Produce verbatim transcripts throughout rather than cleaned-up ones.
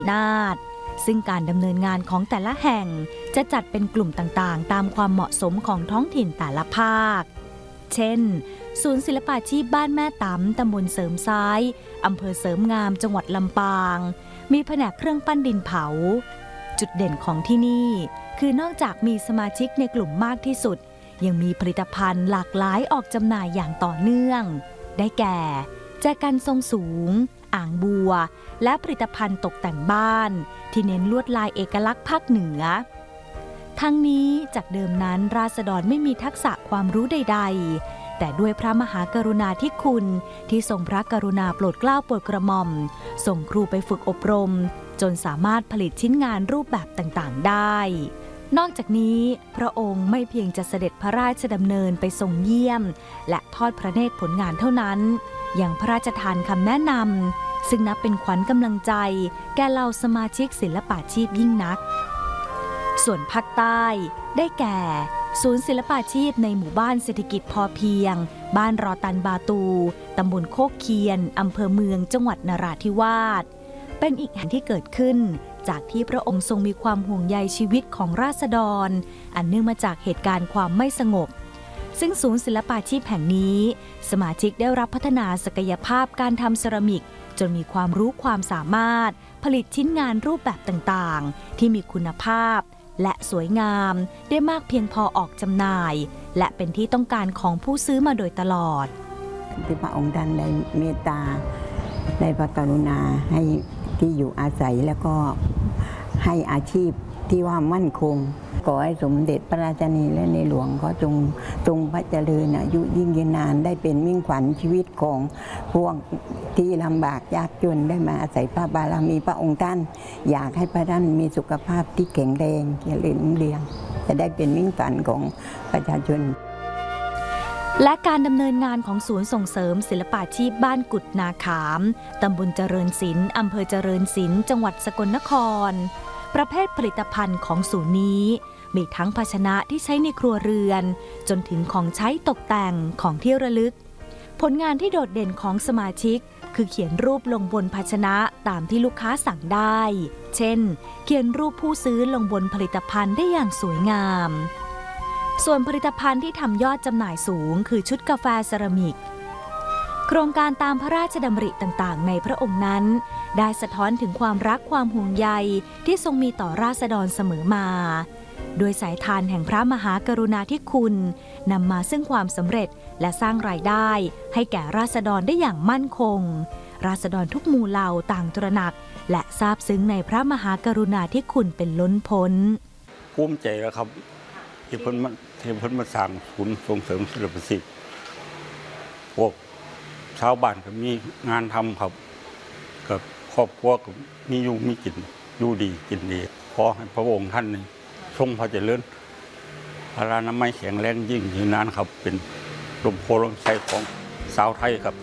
นาถซึ่งการดำเนินงานของแต่ละแห่งจะจัดเป็นกลุ่มต่างๆตามความเหมาะสมของท้องถิ่นแต่ละภาคเช่นศูนย์ศิลปาชีพบ้านแม่ตำตำบลเสริมซ้ายอำเภอเสริมงามจังหวัดลำปางมีแผนกเครื่องปั้นดินเผาจุดเด่นของที่นี่คือนอกจากมีสมาชิกในกลุ่มมากที่สุดยังมีผลิตภัณฑ์หลากหลายออกจำหน่ายอย่างต่อเนื่องได้แก่แจกันทรงสูงอ่างบัวและผลิตภัณฑ์ตกแต่งบ้านที่เน้นลวดลายเอกลักษณ์ภาคเหนือทั้งนี้จากเดิมนั้นราษฎรไม่มีทักษะความรู้ใดๆแต่ด้วยพระมหากรุณาธิคุณที่ทรงพระกรุณาโปรดเกล้าโปรดกระหม่อมส่งครูไปฝึกอบรมจนสามารถผลิตชิ้นงานรูปแบบต่างๆได้นอกจากนี้พระองค์ไม่เพียงจะเสด็จพระราชดำเนินไปทรงเยี่ยมและทอดพระเนตรผลงานเท่านั้นยังพระราชทานคำแนะนำซึ่งนับเป็นขวัญกำลังใจแก่เหล่าสมาชิกศิลปาชีพยิ่งนักส่วนภาคใต้ได้แก่ศูนย์ศิลปาชีพในหมู่บ้านเศรษฐกิจพอเพียงบ้านรอตันบาตูตำบลโคกเคียนอำเภอเมืองจังหวัดนราธิวาสเป็นอีกแห่งที่เกิดขึ้นจากที่พระองค์ทรงมีความห่วงใยชีวิตของราษฎรอันเนื่องมาจากเหตุการณ์ความไม่สงบซึ่งศูนย์ศิลปาชีพแห่งนี้สมาชิกได้รับพัฒนาศักยภาพการทำเซรามิกจนมีความรู้ความสามารถผลิตชิ้นงานรูปแบบต่างๆที่มีคุณภาพและสวยงามได้มากเพียงพอออกจำหน่ายและเป็นที่ต้องการของผู้ซื้อมาโดยตลอดที่พระองค์ท่านได้เมตตาได้พระกรุณาให้ที่อยู่อาศัยแล้วก็ให้อาชีพที่ว่ามั่นคงขอให้สมเด็จพระราชินีและในหลวงเขาจงทรงพระเจริญอายุยิ่งยืนนานได้เป็นมิ่งขวัญชีวิตของพวกที่ลำบากยากจนได้มาอาศัยพระบารมีพระองค์ท่านอยากให้พระท่านมีสุขภาพที่แข็งแรงเจริญรุ่งเรืองจะได้เป็นมิ่งขวัญของประชาชนและการดำเนินงานของศูนย์ส่งเสริมศิลปาชีพบ้านกุดนาขามตำบลเจริญศิลป์อำเภอเจริญศิลป์จังหวัดสกลนครประเภทผลิตภัณฑ์ของศูนย์นี้มีทั้งภาชนะที่ใช้ในครัวเรือนจนถึงของใช้ตกแต่งของที่ระลึกผลงานที่โดดเด่นของสมาชิกคือเขียนรูปลงบนภาชนะตามที่ลูกค้าสั่งได้เช่นเขียนรูปผู้ซื้อลงบนผลิตภัณฑ์ได้อย่างสวยงามส่วนผลิตภัณฑ์ที่ทำยอดจำหน่ายสูงคือชุดกาแฟเซรามิกโครงการตามพระราชดำริต่างๆในพระองค์นั้นได้สะท้อนถึงความรักความห่วงใยที่ทรงมีต่อราษฎรเสมอมาโดยสายทานแห่งพระมหากรุณาธิคุณนำมาซึ่งความสำเร็จและสร้างรายได้ให้แก่ราษฎรได้อย่างมั่นคงราษฎรทุกหมู่เหล่าต่างตระหนักและซาบซึ้งในพระมหากรุณาธิคุณเป็นล้นพ้นภูมิใจแล้วครับที่เพิ่นมาที่เพิ่นมาสร้างศูนย์ส่งเสริมศิลปศิลป์พวกชาวบ้านก็มีงานทำครับกับครอบครัวก็มีอยู่มีกินอยู่ดีกินดีขอให้พระองค์ท่านนี่ทรงพระเจริญพระนามัยแข็งแรงยิ่งยืนนานครับเป็นลมโพลมไส้ของสาวไทยครับ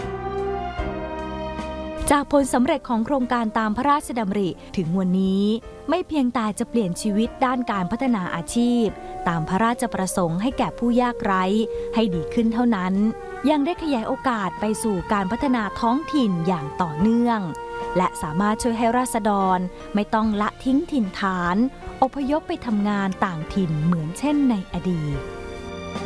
จากผลสำเร็จของโครงการตามพระราชดำริถึงวันนี้ไม่เพียงแต่จะเปลี่ยนชีวิตด้านการพัฒนาอาชีพตามพระราชประสงค์ให้แก่ผู้ยากไร้ให้ดีขึ้นเท่านั้นยังได้ขยายโอกาสไปสู่การพัฒนาท้องถิ่นอย่างต่อเนื่องและสามารถช่วยให้ราษฎรไม่ต้องละทิ้งถิ่นฐานอพยพไปทำงานต่างถิ่นเหมือนเช่นในอดีต